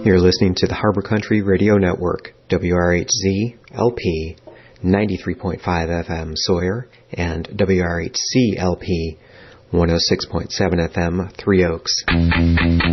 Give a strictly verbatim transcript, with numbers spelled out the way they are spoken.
You're listening to the Harbor Country Radio Network, W R H Z L P ninety-three point five F M Sawyer and W R H C L P one oh six point seven F M Three Oaks.